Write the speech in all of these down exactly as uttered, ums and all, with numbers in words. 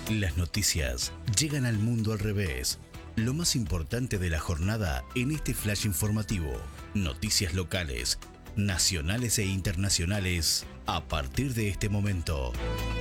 Las noticias llegan al mundo al revés. Lo más importante de la jornada en este flash informativo. Noticias locales, nacionales e internacionales a partir de este momento.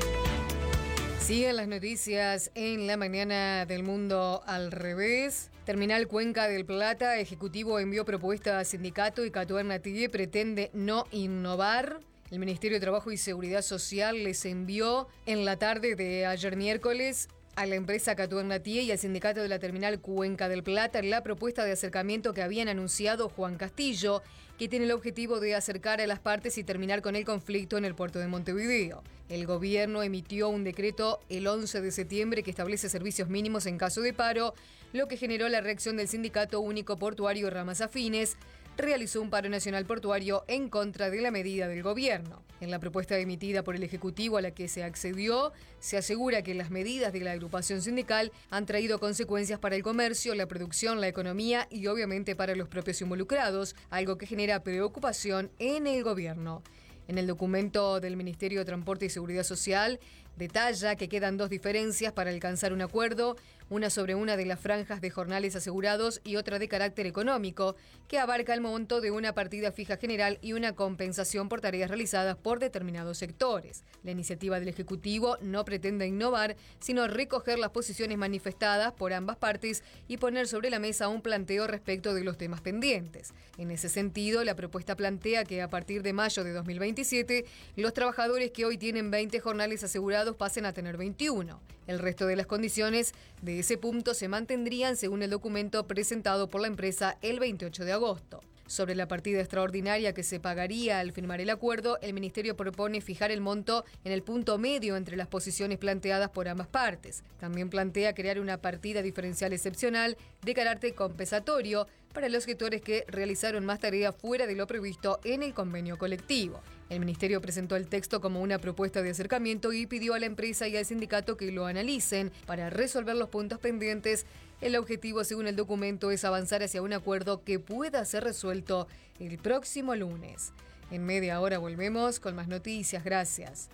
Siguen las noticias en la mañana del mundo al revés. Terminal Cuenca del Plata, Ejecutivo envió propuesta a sindicato y Catuernatie pretende no innovar. El Ministerio de Trabajo y Seguridad Social les envió en la tarde de ayer miércoles a la empresa Catuernatie y al sindicato de la Terminal Cuenca del Plata la propuesta de acercamiento que habían anunciado Juan Castillo, que tiene el objetivo de acercar a las partes y terminar con el conflicto en el puerto de Montevideo. El gobierno emitió un decreto el once de septiembre que establece servicios mínimos en caso de paro, lo que generó la reacción del Sindicato Único Portuario Ramas Afines. Realizó un paro nacional portuario en contra de la medida del gobierno. En la propuesta emitida por el Ejecutivo a la que se accedió, se asegura que las medidas de la agrupación sindical han traído consecuencias para el comercio, la producción, la economía y obviamente para los propios involucrados, algo que genera preocupación en el gobierno. En el documento del Ministerio de Transporte y Seguridad Social detalla que quedan dos diferencias para alcanzar un acuerdo, una sobre una de las franjas de jornales asegurados y otra de carácter económico, que abarca el monto de una partida fija general y una compensación por tareas realizadas por determinados sectores. La iniciativa del Ejecutivo no pretende innovar, sino recoger las posiciones manifestadas por ambas partes y poner sobre la mesa un planteo respecto de los temas pendientes. En ese sentido, la propuesta plantea que a partir de mayo de dos mil veintisiete, los trabajadores que hoy tienen veinte jornales asegurados pasen a tener veintiuno. El resto de las condiciones de ese punto se mantendrían según el documento presentado por la empresa el veintiocho de agosto. Sobre la partida extraordinaria que se pagaría al firmar el acuerdo, el Ministerio propone fijar el monto en el punto medio entre las posiciones planteadas por ambas partes. También plantea crear una partida diferencial excepcional de carácter compensatorio para los gestores que realizaron más tareas fuera de lo previsto en el convenio colectivo. El Ministerio presentó el texto como una propuesta de acercamiento y pidió a la empresa y al sindicato que lo analicen para resolver los puntos pendientes. El objetivo, según el documento, es avanzar hacia un acuerdo que pueda ser resuelto el próximo lunes. En media hora volvemos con más noticias. Gracias.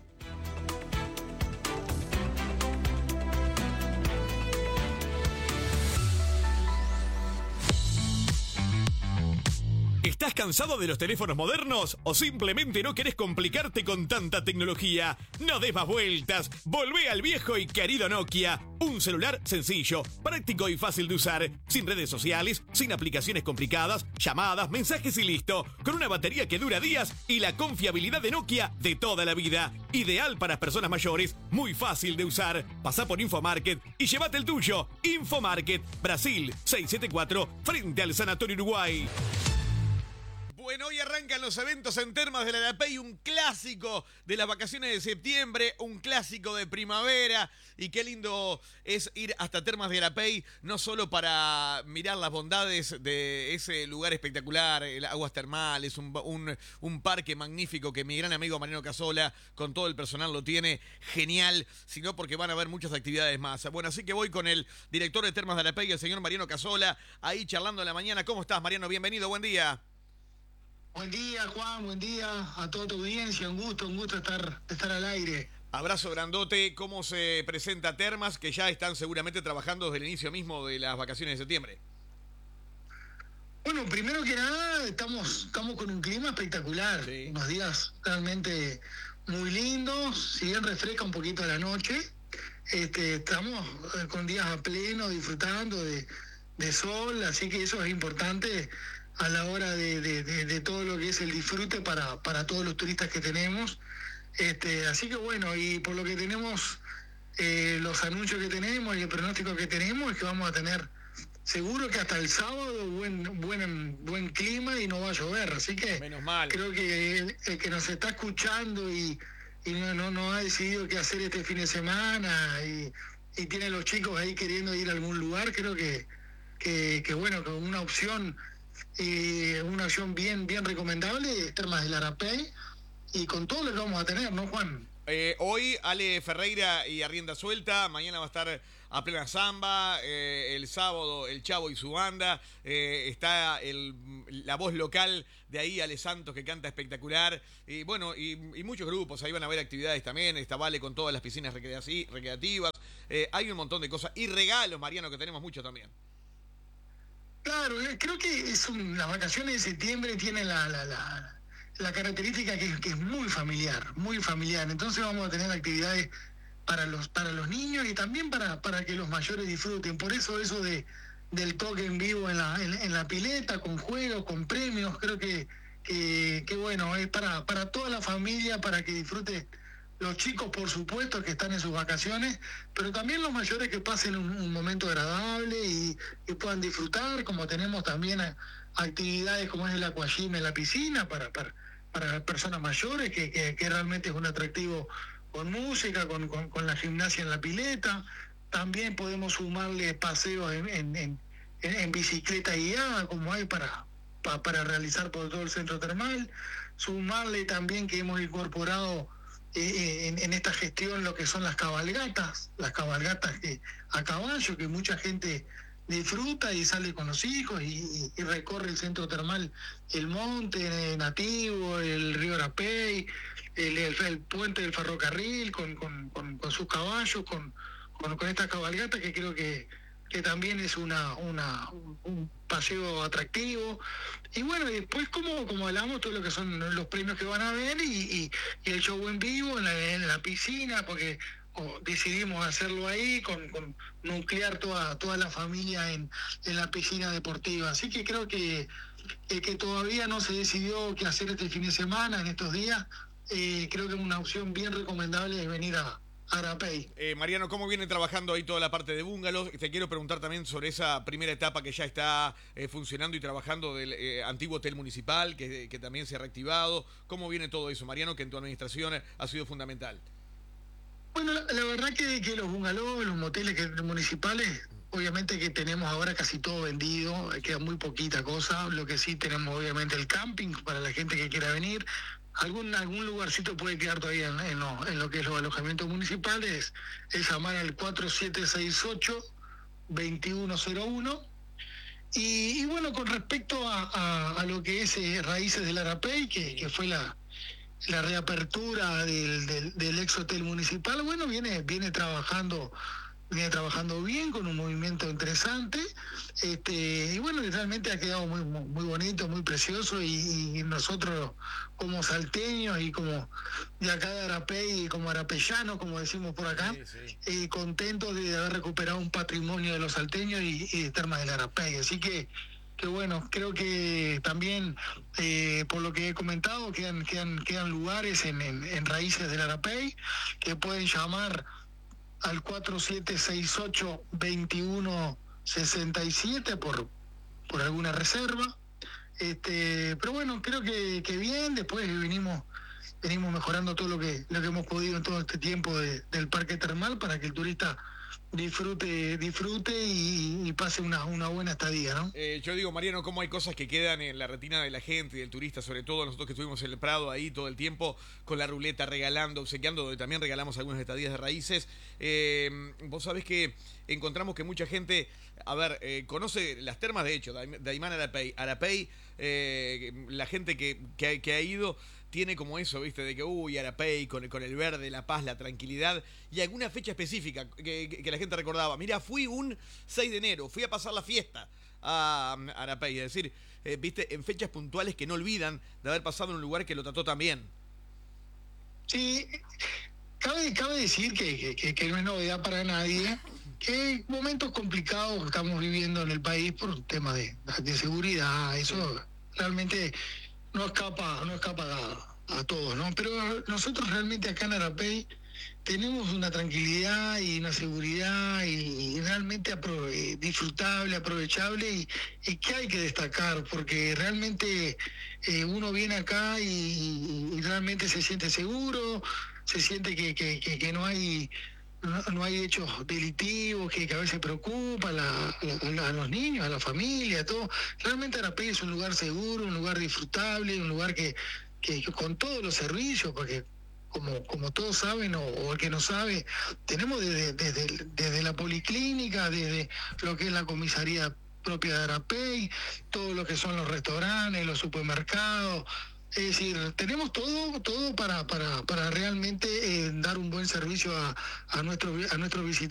¿Estás cansado de los teléfonos modernos o simplemente no querés complicarte con tanta tecnología? No des más vueltas, volvé al viejo y querido Nokia. Un celular sencillo, práctico y fácil de usar, sin redes sociales, sin aplicaciones complicadas, llamadas, mensajes y listo, con una batería que dura días y la confiabilidad de Nokia de toda la vida. Ideal para personas mayores, muy fácil de usar. Pasá por Infomarket y llévate el tuyo. Infomarket, Brasil, seiscientos setenta y cuatro, frente al Sanatorio Uruguay. Bueno, hoy arrancan los eventos en Termas del Arapey, un clásico de las vacaciones de septiembre, un clásico de primavera, y qué lindo es ir hasta Termas del Arapey, no solo para mirar las bondades de ese lugar espectacular, el aguas termales, un, un, un parque magnífico que mi gran amigo Mariano Casola, con todo el personal, lo tiene genial, sino porque van a haber muchas actividades más. Bueno, así que voy con el director de Termas del Arapey, el señor Mariano Casola, ahí charlando en la mañana. ¿Cómo estás, Mariano? Bienvenido, buen día. Buen día, Juan, buen día a toda tu audiencia, un gusto, un gusto estar, estar al aire. Abrazo grandote. ¿Cómo se presenta Termas, que ya están seguramente trabajando desde el inicio mismo de las vacaciones de septiembre? Bueno, primero que nada, estamos, estamos con un clima espectacular, sí. Unos días realmente muy lindos, si bien refresca un poquito a la noche, este, estamos con días a pleno, disfrutando de, de sol, así que eso es importante a la hora de, de, de, de todo lo que es el disfrute para, para todos los turistas que tenemos. Este, así que bueno, y por lo que tenemos, eh, los anuncios que tenemos y el pronóstico que tenemos es que vamos a tener seguro que hasta el sábado buen buen buen clima y no va a llover, así que menos mal. Creo que el, el que nos está escuchando y, y no, no, no ha decidido qué hacer este fin de semana y, y tiene a los chicos ahí queriendo ir a algún lugar, creo que, que, que bueno, con una opción y una acción bien bien recomendable, Termas del Arapey, y con todo lo que vamos a tener, ¿no, Juan? Eh, hoy Ale Ferreira y Arrienda Suelta, mañana va a estar a plena samba, eh, el sábado el Chavo y su banda, eh, está el, la voz local de ahí, Ale Santos, que canta espectacular, y bueno, y, y muchos grupos, ahí van a haber actividades también, está Vale con todas las piscinas recreativas, eh, hay un montón de cosas, y regalos, Mariano, que tenemos mucho también. Claro, creo que es un, las vacaciones de septiembre tienen la... la, la... la característica que, que es muy familiar, muy familiar. Entonces vamos a tener actividades para los para los niños y también para, para que los mayores disfruten. Por eso eso de del toque en vivo en la, en, en la pileta, con juegos, con premios, creo que, que, que bueno, es para, para toda la familia, para que disfrute los chicos, por supuesto, que están en sus vacaciones, pero también los mayores que pasen un, un momento agradable y, y puedan disfrutar, como tenemos también a, actividades como es el aquagym en la piscina para, para, para personas mayores, que, que, que realmente es un atractivo con música, con, con, con la gimnasia en la pileta. También podemos sumarle paseos en, en, en, en bicicleta guiada, como hay para, para, para realizar por todo el centro termal. Sumarle también que hemos incorporado eh, en, en esta gestión lo que son las cabalgatas, las cabalgatas que, a caballo, que mucha gente disfruta y sale con los hijos y, y, y recorre el centro termal, el monte nativo, el río Arapey, el, el, el puente del ferrocarril con, con, con, con sus caballos, con, con, con esta cabalgata que creo que, que también es una, una un paseo atractivo. Y bueno, y después como, como hablamos, todo lo que son los premios que van a ver y, y, y el show en vivo en la, en la piscina, porque o decidimos hacerlo ahí, con, con nuclear toda toda la familia en, en la piscina deportiva. Así que creo que, eh, que todavía no se decidió qué hacer este fin de semana, en estos días. Eh, creo que una opción bien recomendable es venir a Arapey. Eh, Mariano, ¿cómo viene trabajando ahí toda la parte de bungalows? Te quiero preguntar también sobre esa primera etapa que ya está eh, funcionando y trabajando del eh, antiguo hotel municipal, que, que también se ha reactivado. ¿Cómo viene todo eso, Mariano, que en tu administración ha sido fundamental? Bueno, la, la verdad que, que los bungalows, los moteles que, municipales, obviamente que tenemos ahora casi todo vendido, queda muy poquita cosa. Lo que sí tenemos obviamente el camping para la gente que quiera venir. Algún algún lugarcito puede quedar todavía en, en, lo, en lo que es los alojamientos municipales. Es llamar al cuatro siete seis ocho, dos uno cero uno. Y, y bueno, con respecto a, a, a lo que es eh, Raíces del Arapey, que, que fue la... la reapertura del, del, del ex hotel municipal, bueno, viene viene trabajando viene trabajando bien, con un movimiento interesante, este y bueno, realmente ha quedado muy muy bonito, muy precioso, y, y nosotros como salteños y como de acá de Arapey, como arapellanos, como decimos por acá, sí, sí. Eh, contentos de haber recuperado un patrimonio de los salteños y, y de Termas del Arapey. Así que que bueno, creo que también, eh, por lo que he comentado, quedan quedan quedan lugares en, en, en Raíces del Arapey, que pueden llamar al cuatro siete seis ocho, dos uno seis siete por, por alguna reserva. Este, pero bueno, creo que, que bien, después venimos venimos mejorando todo lo que lo que hemos podido en todo este tiempo de, del parque termal, para que el turista disfrute disfrute y, y pase una, una buena estadía, ¿no? Eh, yo digo, Mariano, cómo hay cosas que quedan en la retina de la gente y del turista, sobre todo nosotros que estuvimos en el Prado ahí todo el tiempo con la ruleta, regalando, obsequiando, donde también regalamos algunas estadías de Raíces. Eh, vos sabés que encontramos que mucha gente, a ver, eh, conoce las termas, de hecho, de Aymán Arapey, Arapey, eh, la gente que, que, que ha ido tiene como eso, ¿viste? De que, uy, Arapey, con, con el verde, la paz, la tranquilidad, y alguna fecha específica que, que, que la gente recordaba. Mira, fui un seis de enero, fui a pasar la fiesta a Arapey, es decir, eh, ¿viste? En fechas puntuales que no olvidan de haber pasado en un lugar que lo trató tan bien. Sí, cabe, cabe decir que, que, que no es novedad para nadie, que momentos complicados estamos viviendo en el país por un tema de, de seguridad, eso realmente no escapa, no escapa a, a todos, ¿no? Pero nosotros realmente acá en Arapey tenemos una tranquilidad y una seguridad y, y realmente apro disfrutable, aprovechable, y, y que hay que destacar, porque realmente eh, uno viene acá y, y realmente se siente seguro, se siente que, que, que, que no hay no, no hay hechos delictivos que, que a veces preocupan a, a, a los niños, a la familia, todo. Realmente Arapey es un lugar seguro, un lugar disfrutable, un lugar que, que, que con todos los servicios, porque como, como todos saben, o, o el que no sabe, tenemos desde, desde, desde la policlínica, desde lo que es la comisaría propia de Arapey, todo lo que son los restaurantes, los supermercados. Es decir, tenemos todo todo para para, para realmente eh, dar un buen servicio a, a nuestro a nuestros visitantes.